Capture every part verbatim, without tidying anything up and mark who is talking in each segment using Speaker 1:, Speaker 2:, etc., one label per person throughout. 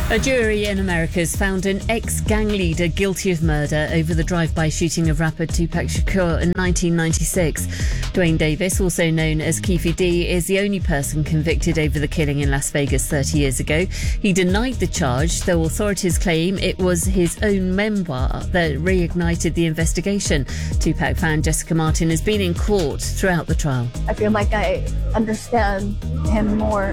Speaker 1: A jury in America has found an ex-gang leader guilty of murder over the drive-by shooting of rapper Tupac Shakur in nineteen ninety-six. Dwayne Davis, also known as Keffe D, is the only person convicted over the killing in Las Vegas thirty years ago. He denied the charge, though authorities claim it was his own memoir that reignited the investigation. Tupac fan Jessica Martin has been in court throughout the trial.
Speaker 2: I feel like I understand him more,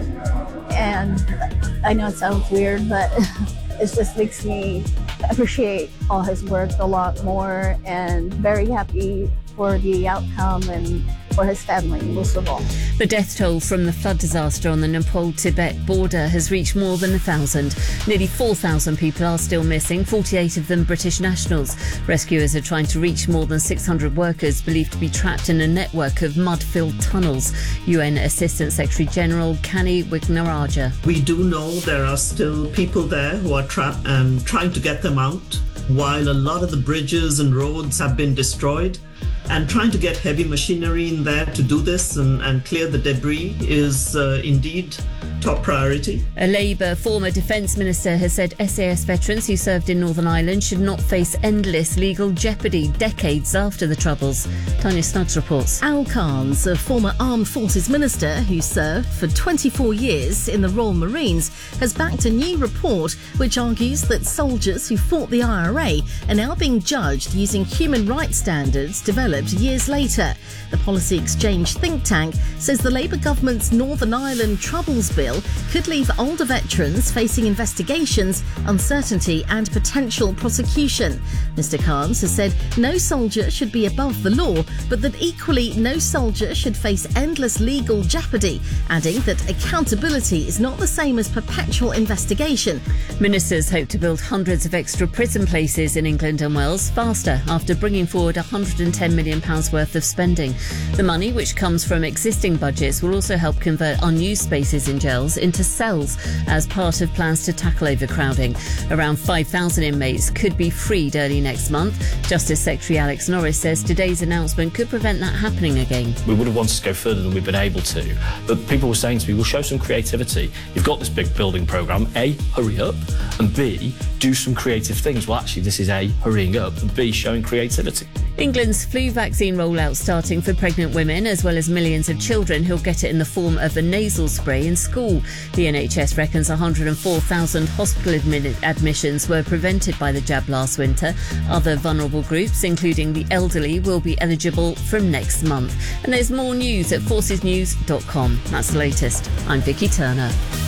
Speaker 2: and I know it sounds weird, but it just makes me appreciate all his work a lot more, and very happy for the outcome and for his family, most of all.
Speaker 1: The death toll from the flood disaster on the Nepal-Tibet border has reached more than a thousand. Nearly four thousand people are still missing, forty-eight of them British nationals. Rescuers are trying to reach more than six hundred workers believed to be trapped in a network of mud-filled tunnels. U N Assistant Secretary-General Kani Wignaraja.
Speaker 3: We do know there are still people there who are trapped and trying to get them out, while a lot of the bridges and roads have been destroyed. And trying to get heavy machinery in there to do this and, and clear the debris is uh, indeed top priority.
Speaker 1: A Labour former Defence Minister has said S A S veterans who served in Northern Ireland should not face endless legal jeopardy decades after the Troubles. Tanya Snuggs reports.
Speaker 4: Al Carnes, a former Armed Forces Minister who served for twenty-four years in the Royal Marines, has backed a new report which argues that soldiers who fought the I R A are now being judged using human rights standards developed years later. The Policy Exchange think tank says the Labour government's Northern Ireland Troubles Bill could leave older veterans facing investigations, uncertainty and potential prosecution. Mister Carnes has said no soldier should be above the law, but that equally no soldier should face endless legal jeopardy, adding that accountability is not the same as perpetual investigation.
Speaker 1: Ministers hope to build hundreds of extra prison places in England and Wales faster after bringing forward one hundred and ten million pounds worth of spending. The money, which comes from existing budgets, will also help convert unused spaces in jails into cells as part of plans to tackle overcrowding. Around five thousand inmates could be freed early next month. Justice Secretary Alex Norris says today's announcement could prevent that happening again.
Speaker 5: We would have wanted to go further than we've been able to, but people were saying to me, we'll show some creativity. You've got this big building programme, A, hurry up, and B, do some creative things. Well, actually, this is A, hurrying up, and B, showing creativity.
Speaker 1: England's flu vaccine rollout starting for pregnant women as well as millions of children who'll get it in the form of a nasal spray in school. The N H S reckons one hundred and four thousand hospital admi- admissions were prevented by the jab last winter. Other vulnerable groups, including the elderly, will be eligible from next month. And there's more news at forces news dot com. That's the latest. I'm Vicky Turner.